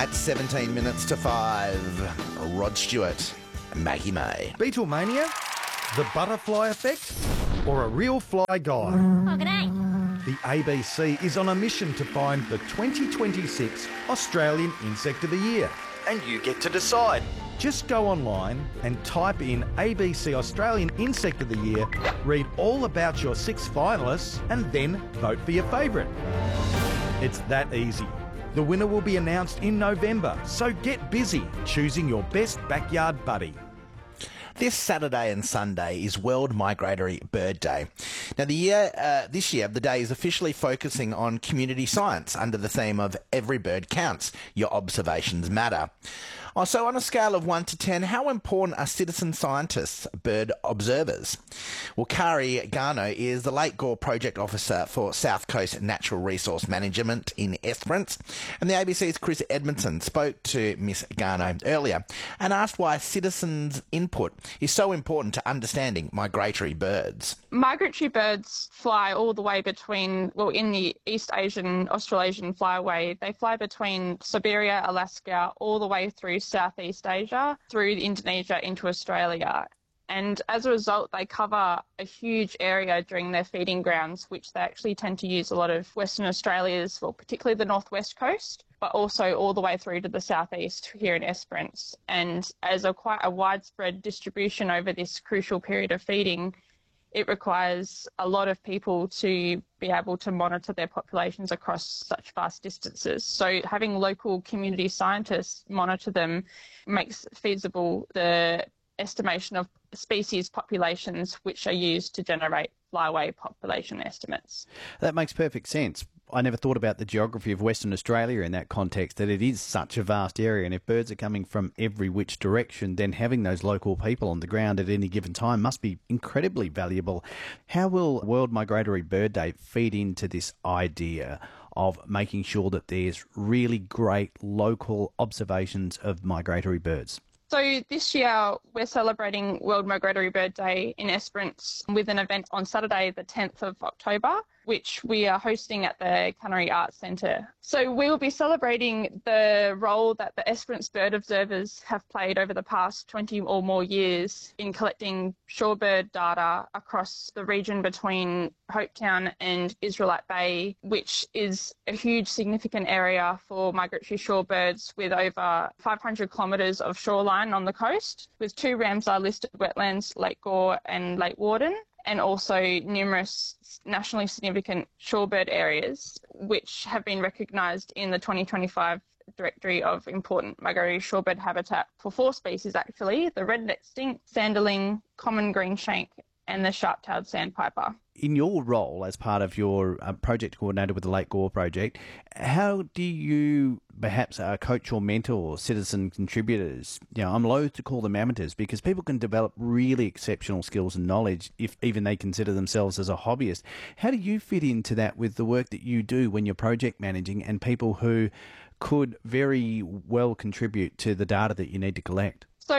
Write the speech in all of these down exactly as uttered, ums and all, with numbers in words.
At seventeen minutes to five, Rod Stewart and Maggie May. Beatlemania, the butterfly effect, or a real fly guy? Oh, g'day. The A B C is on a mission to find the twenty twenty-six Australian Insect of the Year. And you get to decide. Just go online and type in A B C Australian Insect of the Year, read all about your six finalists, and then vote for your favourite. It's that easy. The winner will be announced in November, so get busy choosing your best backyard buddy. This Saturday and Sunday is World Migratory Bird Day. Now, the year uh, this year, the day is officially focusing on community science under the theme of Every Bird Counts, Your Observations Matter. Oh, so on a scale of one to ten, how important are citizen scientists, bird observers? Well, Kari Garno is the Lake Gore Project Officer for South Coast Natural Resource Management in Esperance, and the A B C's Chris Edmondson spoke to Miss Garno earlier and asked why citizens' input is so important to understanding migratory birds. Migratory birds fly all the way between, well, in the East Asian, Australasian flyway, they fly between Siberia, Alaska, all the way through Southeast Asia, through Indonesia into Australia. And as a result, they cover a huge area during their feeding grounds, which they actually tend to use a lot of Western Australia's, well, particularly the northwest coast, but also all the way through to the southeast here in Esperance. And as a quite a widespread distribution over this crucial period of feeding, it requires a lot of people to be able to monitor their populations across such vast distances. So having local community scientists monitor them makes feasible the estimation of species populations which are used to generate flyway population estimates. That makes perfect sense. I never thought about the geography of Western Australia in that context, that it is such a vast area, and if birds are coming from every which direction, then having those local people on the ground at any given time must be incredibly valuable. How will World Migratory Bird Day feed into this idea of making sure that there's really great local observations of migratory birds? So this year we're celebrating World Migratory Bird Day in Esperance with an event on Saturday the tenth of October, which we are hosting at the Cannery Arts Centre. So we will be celebrating the role that the Esperance bird observers have played over the past twenty or more years in collecting shorebird data across the region between Hopetown and Israelite Bay, which is a huge significant area for migratory shorebirds with over five hundred kilometres of shoreline on the coast, with two Ramsar listed wetlands, Lake Gore and Lake Warden, and also numerous nationally significant shorebird areas, which have been recognised in the twenty twenty-five Directory of Important Migratory Shorebird Habitat for four species, actually, the red-necked stink, sanderling, common greenshank, and the sharp-tailed sandpiper. In your role as part of your uh, project coordinator with the Lake Gore project, how do you perhaps uh, coach or mentor citizen contributors? You know, I'm loath to call them amateurs because people can develop really exceptional skills and knowledge if even they consider themselves as a hobbyist. How do you fit into that with the work that you do when you're project managing and people who could very well contribute to the data that you need to collect? So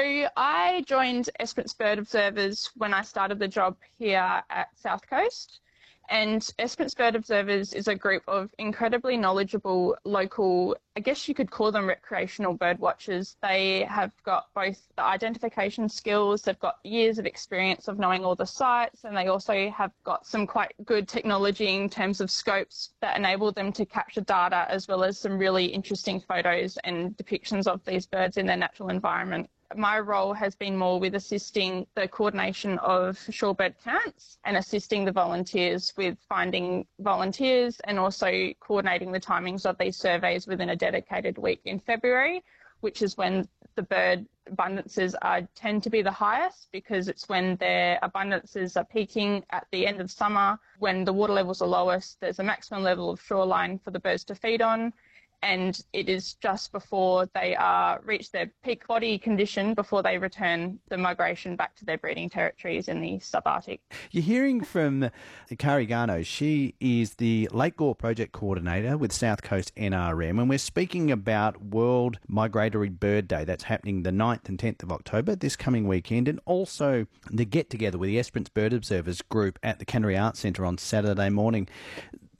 I joined Esperance Bird Observers when I started the job here at South Coast, and Esperance Bird Observers is a group of incredibly knowledgeable local, I guess you could call them recreational bird watchers. They have got both the identification skills, they've got years of experience of knowing all the sites, and they also have got some quite good technology in terms of scopes that enable them to capture data, as well as some really interesting photos and depictions of these birds in their natural environment. My role has been more with assisting the coordination of shorebird counts and assisting the volunteers with finding volunteers and also coordinating the timings of these surveys within a dedicated week in February, which is when the bird abundances are, tend to be the highest, because it's when their abundances are peaking at the end of summer, when the water levels are lowest. There's a maximum level of shoreline for the birds to feed on, and it is just before they are reach their peak body condition before they return the migration back to their breeding territories in the subarctic. You're hearing from Kari Garno. She is the Lake Gore Project Coordinator with South Coast N R M, and we're speaking about World Migratory Bird Day. That's happening the ninth and tenth of October, this coming weekend, and also the get-together with the Esperance Bird Observers group at the Cannery Arts Centre on Saturday morning.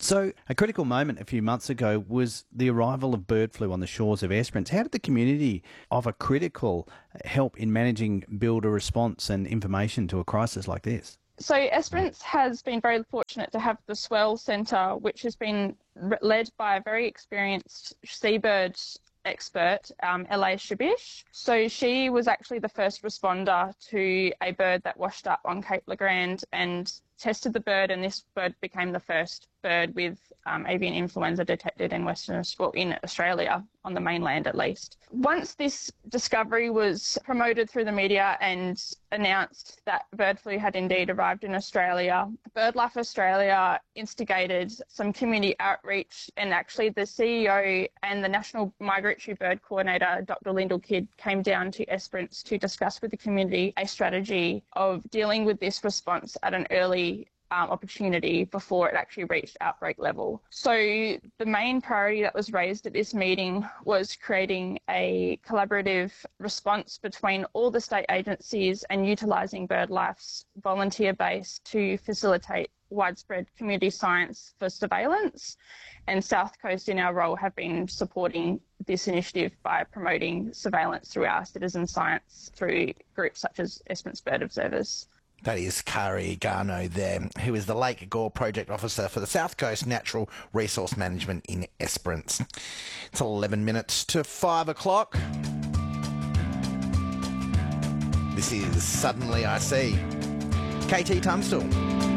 So a critical moment a few months ago was the arrival of bird flu on the shores of Esperance. How did the community offer critical help in managing builder response and information to a crisis like this? So Esperance has been very fortunate to have the Swell Centre, which has been led by a very experienced seabird expert, um, L A Shabish. So she was actually the first responder to a bird that washed up on Cape Le Grand and tested the bird, and this bird became the first bird with um, avian influenza detected in Western, well, in Australia, on the mainland at least. Once this discovery was promoted through the media and announced that bird flu had indeed arrived in Australia, BirdLife Australia instigated some community outreach, and actually the C E O and the National Migratory Bird Coordinator, Doctor Lyndall Kidd, came down to Esperance to discuss with the community a strategy of dealing with this response at an early Um, opportunity before it actually reached outbreak level. So the main priority that was raised at this meeting was creating a collaborative response between all the state agencies and utilising BirdLife's volunteer base to facilitate widespread community science for surveillance. And South Coast, in our role, have been supporting this initiative by promoting surveillance through our citizen science through groups such as Esperance Bird Observers. That is Kari Garno there, who is the Lake Gore Project Officer for the South Coast Natural Resource Management in Esperance. It's eleven minutes to five o'clock. This is Suddenly I See. K T Tunstall.